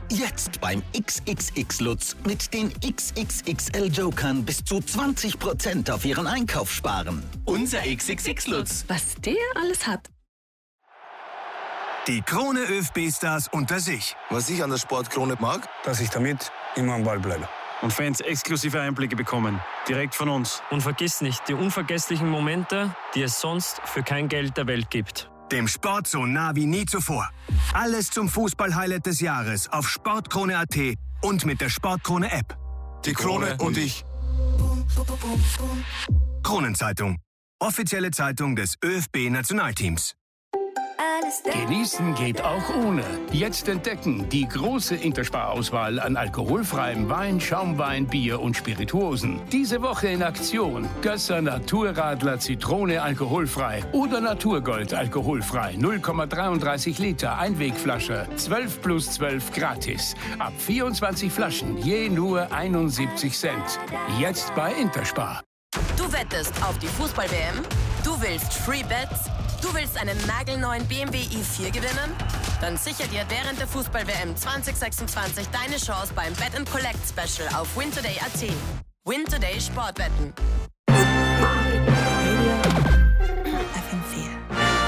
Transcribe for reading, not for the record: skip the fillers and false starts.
Jetzt beim XXX Lutz mit den XXXL Jokern bis zu 20% auf Ihren Einkauf sparen. Unser XXX Lutz. Was der alles hat. Die Krone ÖFB-Stars unter sich. Was ich an der Sportkrone mag, dass ich damit immer am Ball bleibe. Und Fans exklusive Einblicke bekommen, direkt von uns. Und vergiss nicht die unvergesslichen Momente, die es sonst für kein Geld der Welt gibt. Dem Sport so nah wie nie zuvor. Alles zum Fußball-Highlight des Jahres auf sportkrone.at und mit der Sportkrone-App. die Krone und ich. Kronenzeitung. Offizielle Zeitung des ÖFB-Nationalteams. Genießen geht auch ohne. Jetzt entdecken die große Interspar-Auswahl an alkoholfreiem Wein, Schaumwein, Bier und Spirituosen. Diese Woche in Aktion Gösser Naturradler Zitrone alkoholfrei oder Naturgold alkoholfrei. 0,33 Liter Einwegflasche. 12 plus 12 gratis. Ab 24 Flaschen je nur 71 Cent. Jetzt bei Interspar. Du wettest auf die Fußball-WM? Du willst Free Bets? Du willst einen nagelneuen BMW i4 gewinnen? Dann sicher dir während der Fußball-WM 2026 deine Chance beim Bet & Collect Special auf WinToday.at. WinToday Sportwetten.